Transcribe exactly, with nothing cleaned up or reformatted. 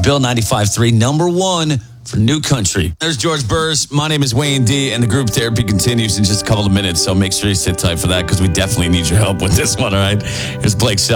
Bill ninety-five point three, number one for New Country. There's George Burrs. My name is Wayne D, and the group therapy continues in just a couple of minutes, so make sure you sit tight for that because we definitely need your help with this one, all right? Here's Blake Shelton.